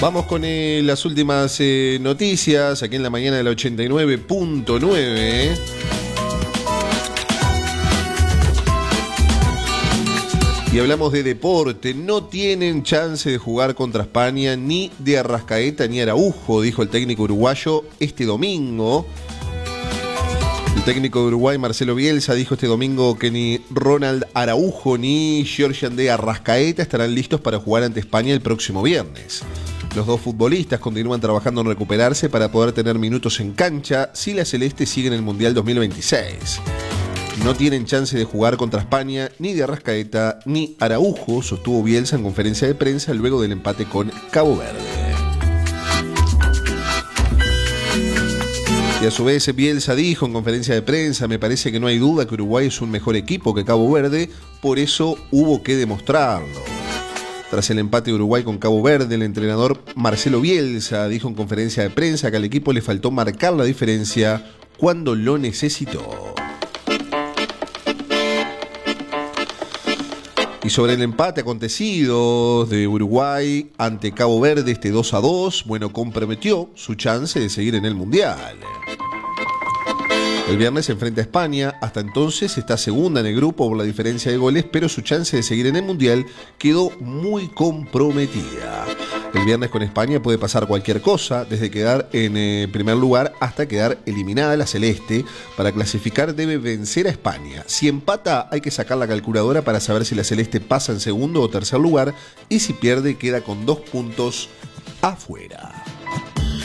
Vamos con las últimas noticias aquí en la mañana del 89.9. Y hablamos de deporte. No tienen chance de jugar contra España ni de Arrascaeta ni Araujo, dijo el técnico uruguayo este domingo. El técnico de Uruguay, Marcelo Bielsa, dijo este domingo que ni Ronald Araujo ni Georgian de Arrascaeta estarán listos para jugar ante España el próximo viernes. Los dos futbolistas continúan trabajando en recuperarse para poder tener minutos en cancha si la Celeste sigue en el Mundial 2026. No tienen chance de jugar contra España ni de Arrascaeta ni Araujo, sostuvo Bielsa en conferencia de prensa luego del empate con Cabo Verde. Y a su vez Bielsa dijo en conferencia de prensa: me parece que no hay duda que Uruguay es un mejor equipo que Cabo Verde, por eso hubo que demostrarlo. Tras el empate de Uruguay con Cabo Verde, el entrenador Marcelo Bielsa dijo en conferencia de prensa que al equipo le faltó marcar la diferencia cuando lo necesitó. Y sobre el empate acontecido de Uruguay ante Cabo Verde, este 2-2, bueno, comprometió su chance de seguir en el Mundial. El viernes se enfrenta a España, hasta entonces está segunda en el grupo por la diferencia de goles, pero su chance de seguir en el Mundial quedó muy comprometida. El viernes con España puede pasar cualquier cosa, desde quedar en primer lugar hasta quedar eliminada la Celeste. Para clasificar debe vencer a España. Si empata hay que sacar la calculadora para saber si la Celeste pasa en segundo o tercer lugar, y si pierde queda con 2 puntos afuera.